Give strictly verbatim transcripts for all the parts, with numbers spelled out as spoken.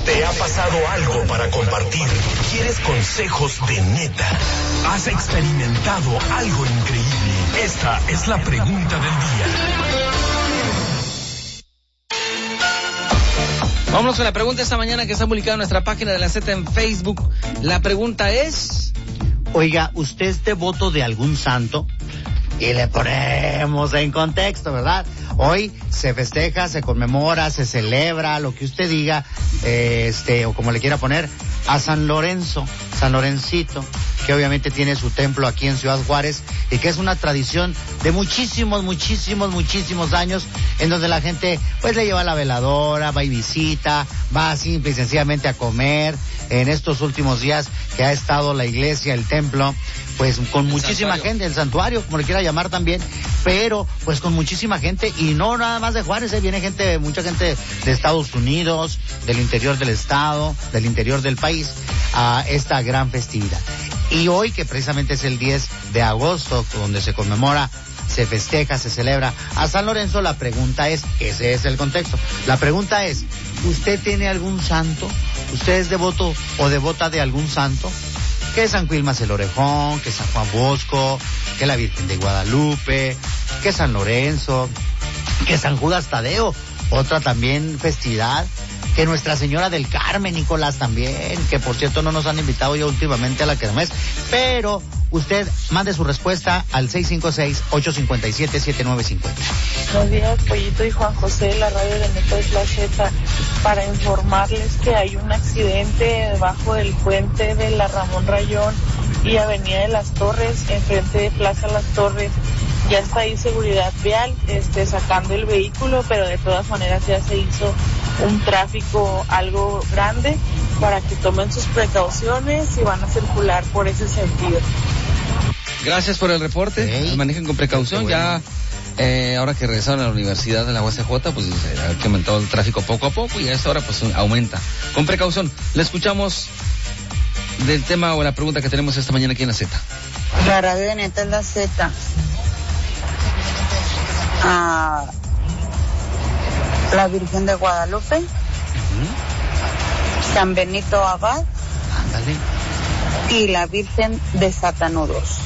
¿Te ha pasado algo para compartir? ¿Quieres consejos de neta? ¿Has experimentado algo increíble? Esta es la pregunta del día. Vámonos con la pregunta esta mañana que está publicada en nuestra página de la Z en Facebook. La pregunta es... Oiga, ¿usted es devoto de algún santo? Y le ponemos en contexto, ¿verdad? Hoy se festeja, se conmemora, se celebra, lo que usted diga, eh, este, o como le quiera poner, a San Lorenzo, San Lorencito, que obviamente tiene su templo aquí en Ciudad Juárez, y que es una tradición de muchísimos, muchísimos, muchísimos años, en donde la gente, pues, le lleva la veladora, va y visita, va simple y sencillamente a comer. En estos últimos días que ha estado la iglesia, el templo, pues con muchísima santuario. gente, el santuario, como le quiera llamar también, pero pues con muchísima gente, y no nada más de Juárez, ¿eh? Viene gente, mucha gente de Estados Unidos, del interior del estado, del interior del país, a esta gran festividad. Y hoy, que precisamente es el diez de agosto, donde se conmemora, se festeja, se celebra a San Lorenzo, la pregunta es, ese es el contexto, la pregunta es, ¿usted tiene algún santo? ¿Usted es devoto o devota de algún santo? Que San Quilmas el Orejón, que San Juan Bosco, que la Virgen de Guadalupe, que San Lorenzo, que San Judas Tadeo, otra también festividad, que Nuestra Señora del Carmen, Nicolás, también, que por cierto no nos han invitado ya últimamente a la kermés, pero usted mande su respuesta al seis cinco seis, ocho cinco siete, siete nueve cinco cero. Buenos días, Pollito y Juan José, la radio de Neta es la Z, para informarles que hay un accidente debajo del puente de la Ramón Rayón y Avenida de las Torres, enfrente de Plaza Las Torres. Ya está ahí seguridad vial, este, sacando el vehículo, pero de todas maneras ya se hizo un tráfico algo grande para que tomen sus precauciones y van a circular por ese sentido. Gracias por el reporte. Hey, manejen con precaución. Bueno. Ya eh, ahora que regresaron a la Universidad de la U A C J, pues ha aumentado el tráfico poco a poco y a esta hora pues aumenta. Con precaución. Le escuchamos del tema o la pregunta que tenemos esta mañana aquí en la Z. La radio de Neta es la Z. Ah, la Virgen de Guadalupe, uh-huh. San Benito Abad, ándale, y la Virgen de Satanudos.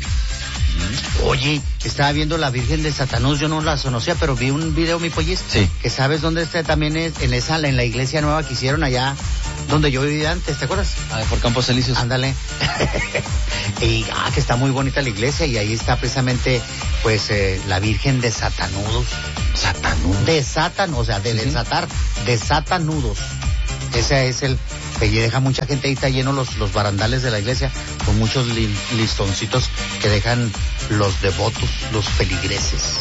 Oye, estaba viendo la Virgen de Satanús, yo no la conocía, pero vi un video, mi pollis, sí. Que sabes dónde está también, es en esa, en la iglesia nueva que hicieron allá, donde yo vivía antes, ¿te acuerdas? Ah, por Campos Elíseos. Ándale. Y, ah, que está muy bonita la iglesia, y ahí está precisamente, pues, eh, la Virgen de Satanudos. Satanudos. De Satan, o sea, de sí, desatar, sí. De Satanudos. Ese es el, que deja mucha gente ahí, está lleno los, los barandales de la iglesia, con muchos li, listoncitos que dejan los devotos, los feligreses.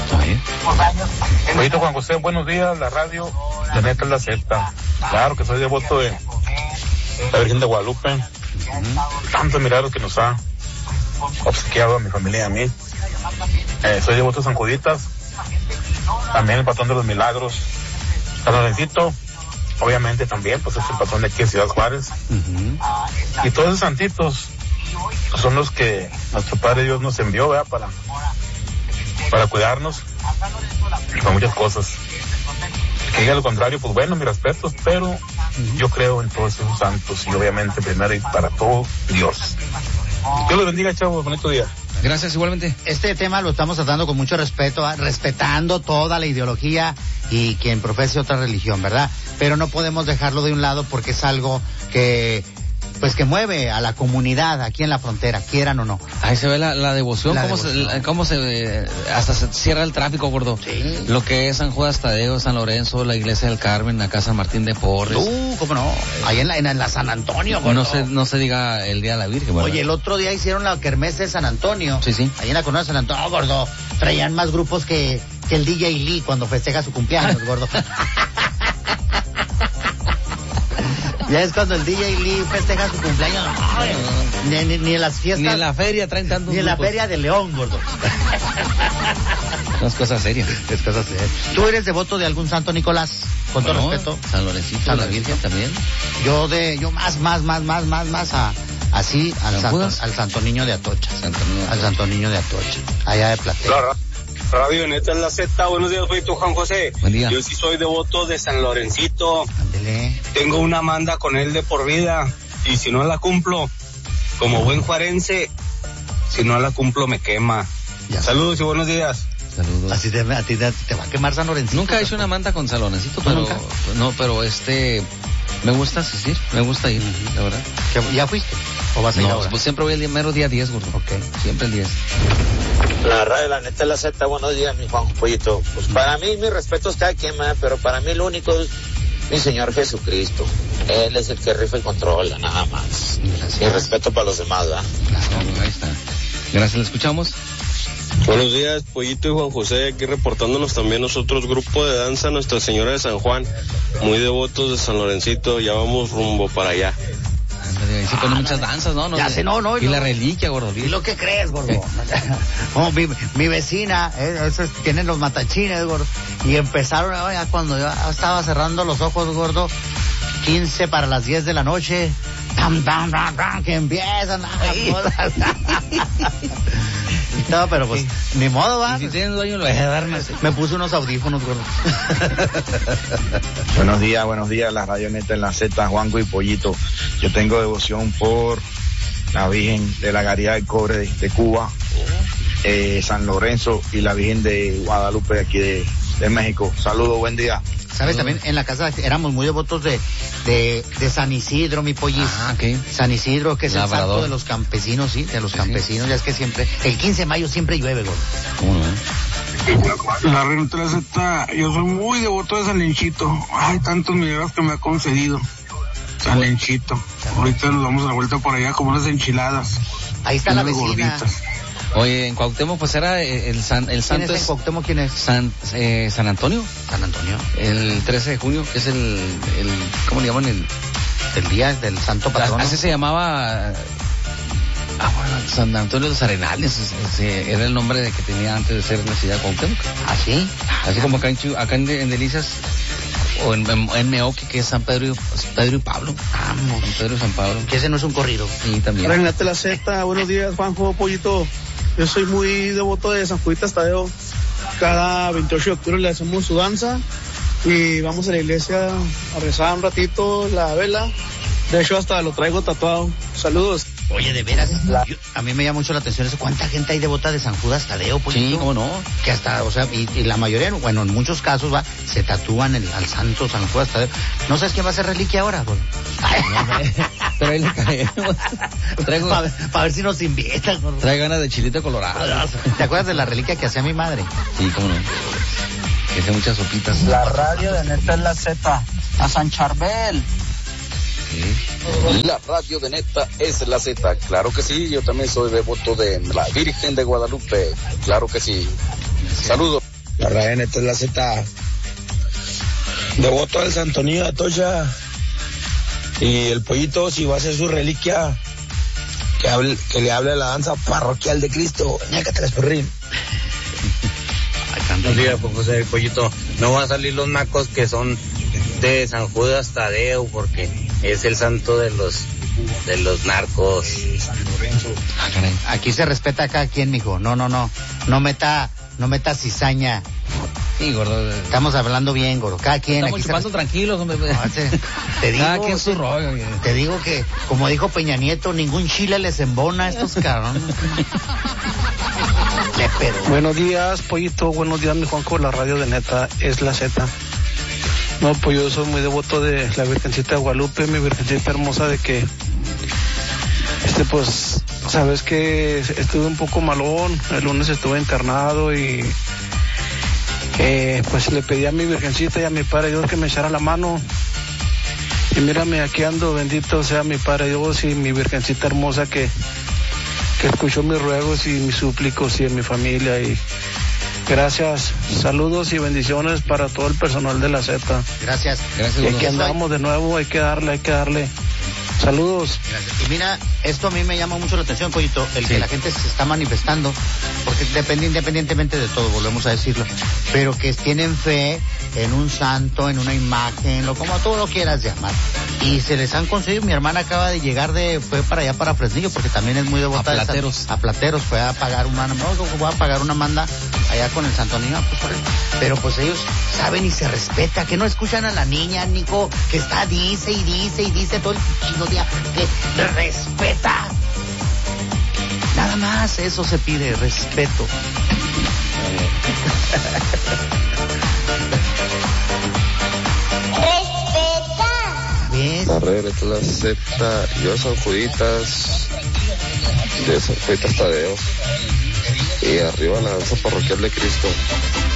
Oye, Juan José, buenos días, la radio, la Neta es la Z. Claro que soy devoto de la Virgen de Guadalupe. Uh-huh. Tantos milagros que nos ha obsequiado a mi familia y a mí. Eh, soy devoto de San Juditas, también el patrón de los milagros. San Lorencito, obviamente también, pues es el patrón de aquí en Ciudad Juárez. Uh-huh. Y todos esos santitos son los que nuestro Padre Dios nos envió, ¿verdad? Para, para cuidarnos y para muchas cosas. Que diga lo contrario, pues bueno, mis respetos, pero uh-huh. Yo creo en todos esos santos y obviamente primero y para todo Dios. Dios los bendiga, chavos, bonito día. Gracias, igualmente. Este tema lo estamos tratando con mucho respeto, respetando toda la ideología y quien profese otra religión, ¿verdad? Pero no podemos dejarlo de un lado porque es algo que, pues que mueve a la comunidad aquí en la frontera, quieran o no. Ahí se ve la, la devoción, la cómo, devoción. Se, cómo se, hasta se cierra el tráfico, gordo. Sí. Lo que es San Judas Tadeo, San Lorenzo, la Iglesia del Carmen, acá San Martín de Porres. Uh, cómo no, ahí en la, en la San Antonio, gordo. No se, no se diga el Día de la Virgen, ¿verdad? Oye, el otro día hicieron la kermés de San Antonio. Sí, sí. Ahí en la colonia de San Antonio, oh, gordo, traían más grupos que, que el D J Lee cuando festeja su cumpleaños, gordo. Ya es cuando el D J Lee festeja su cumpleaños, no, ni, ni, ni en las fiestas. Ni en la feria traen tantos Ni en la grupos. feria de León, gordo. No es cosa seria. Es cosa seria. ¿Tú eres devoto de algún santo, Nicolás? Con todo no, respeto. San Lorencito, San la Lorencito. Virgen también. Yo de, yo más, más, más, más, más, más a, así, al santo, al Santo Niño de Atocha. Santo Niño de al Santo Niño de Atocha. Allá de Platea. Claro. Radio Neta en la Z, buenos días, Pollito Juan José. Buen día. Yo sí soy devoto de San Lorencito. Ándele. Tengo una manda con él de por vida, y si no la cumplo, como buen juarense, si no la cumplo me quema. Ya. Saludos y buenos días. Saludos. Así te, a ti te, te va a quemar San Lorencito. Nunca he hecho una manta con saloncito, pero ¿Nunca? no, pero este me gusta asistir, me gusta ir, Uh-huh. la verdad. ¿Que ¿Ya fuiste? ¿O vas a ir No, ahora? pues siempre voy el día, mero día diez, gordo. Ok. Siempre el diez. La radio, la neta, la Z, buenos días, mi Juan Pollito. Pues para mí, mis respetos cada quien, ¿verdad? Pero para mí lo único es mi Señor Jesucristo. Él es el que rifa y controla, nada más. Y respeto para los demás, ¿verdad? Claro, ahí está. Gracias, le escuchamos. Buenos días, Pollito y Juan José, aquí reportándonos también nosotros, grupo de danza Nuestra Señora de San Juan, muy devotos de San Lorencito, ya vamos rumbo para allá. Ándale, ahí se ponen muchas danzas, ¿no? no Ya de- sé, no, no, Y no. la reliquia, gordo. ¿Y lo que crees, gordo? Oh, mi, mi vecina, eh, esos tienen los matachines, gordo. Y empezaron, oh, ya cuando yo estaba cerrando los ojos, gordo, quince para las diez de la noche, tam, tam, tam, tam, que empiezan. No, pero pues, ni modo, va. Y si tienes dueño, lo voy a darme. Me puse unos audífonos, gordo. Buenos días, buenos días, la Radio Neta en la Z, Juanco y Pollito. Yo tengo devoción por la Virgen de la Caridad del Cobre de, de Cuba, eh, San Lorenzo y la Virgen de Guadalupe de aquí de, de México. Saludos, buen día. ¿Sabes? También en la casa éramos muy devotos de, de, de San Isidro, mi pollis. Ah, ok. San Isidro, que es Labrador. el santo de los campesinos, sí, de los Sí, campesinos. Ya es que siempre, el quince de mayo siempre llueve, gordo. ¿Cómo no? La Reina de la Z, yo soy muy devoto de San Lenchito. Hay tantos milagros que me ha concedido. San Lenchito. Ahorita nos vamos a la vuelta por allá como unas enchiladas. Ahí está la unas vecina. gorditas. Oye, en Cuauhtémoc, pues era el, san, el ¿Quién santo es en es Cuauhtémoc? ¿Quién es? San, eh, San Antonio, San Antonio. el trece de junio, que es el, el ¿cómo le llaman? El, El día del santo patrono. así se llamaba, ah, bueno, San Antonio de los Arenales, ese- ese era el nombre de que tenía antes de ser la ciudad de Cuauhtémoc. ¿Ah, sí? Así como acá en, Chu- acá en, De- en Delicias, o en, en, en Meoqui, que es San Pedro y, Pedro y Pablo. Vamos. San Pedro y San Pablo. Que ese no es un corrido. Y también. Renate la Z, buenos días, Juanjo, Pollito. Yo soy muy devoto de San Juditas Tadeo. Cada veintiocho de octubre le hacemos su danza y vamos a la iglesia a rezar un ratito la vela. De hecho, hasta lo traigo tatuado. Saludos. Oye, de veras, yo- a mí me llama mucho la atención eso. ¿Cuánta gente hay devota de San Judas Tadeo, pollito? Sí, cómo no. Que hasta, o sea, y, y la mayoría, bueno, en muchos casos, va, se tatúan el, al santo San Judas Tadeo. ¿No sabes quién va a ser reliquia ahora, güey? Pero ahí le caemos. Traigo, Para ver si nos invitan, gordo. traigo ganas de chilito colorado. ¿Te acuerdas de la reliquia que hacía mi madre? Sí, cómo no. Que hace muchas sopitas. La radio de Neta es la Z. A San Charbel. Sí. La radio de Neta es la Z, claro que sí, yo también soy devoto de la Virgen de Guadalupe, claro que sí. Saludos. La Radio Neta es la Z. Devoto del Santo Niño de Atocha. Y el Pollito, si va a hacer su reliquia, que, hable, que le hable a la danza parroquial de Cristo. Ñácatelas, perrín. Buenos días, Juan José del Pollito. No van a salir los nacos que son de San Judas Tadeo, porque es el santo de los de los narcos. Ah, caray. Aquí se respeta a cada quien, mijo. No, no, no. No meta, no meta cizaña. Sí, gordo. Estamos hablando bien, gordo. Cada quien. Estamos aquí se chupando respeta. tranquilos, hombre. No, te, te digo, Cada quien su rollo. oye. te digo que, como dijo Peña Nieto, ningún chile les embona a estos cabrones. Le pero. Buenos días, Pollito. Buenos días, mi Juanjo. La radio de Neta es la Z. No, pues yo soy muy devoto de la Virgencita de Guadalupe, mi Virgencita hermosa, de que, este, pues, sabes que estuve un poco malón. El lunes estuve internado y, eh, pues, le pedí a mi Virgencita y a mi Padre Dios que me echara la mano. Y mírame, aquí ando, bendito sea mi Padre Dios y mi Virgencita hermosa que, que escuchó mis ruegos y mis súplicos y en mi familia. Y gracias, saludos y bendiciones para todo el personal de la Z. Gracias. Gracias, Y gordo. aquí andamos de nuevo, hay que darle, hay que darle. Saludos. Gracias. Y mira, esto a mí me llama mucho la atención, Pollito, el Sí. que la gente se está manifestando, porque depende independientemente de todo, volvemos a decirlo, pero que tienen fe en un santo, en una imagen, o como tú lo quieras llamar, y se les han conseguido. Mi hermana acaba de llegar de, fue para allá para Fresnillo, porque también es muy devota A de San- Plateros. a Plateros, fue a pagar una, no, voy a pagar una manda allá con el Santo Niño, pues, pero pues ellos saben y se respeta, que no escuchan a la niña, Nico, que está dice y dice y dice todo el chido día, que respeta. Nada más eso se pide, respeto. La red es la Z, yo San Juditas, de San Juditas Tadeo, y arriba la danza parroquial de Cristo.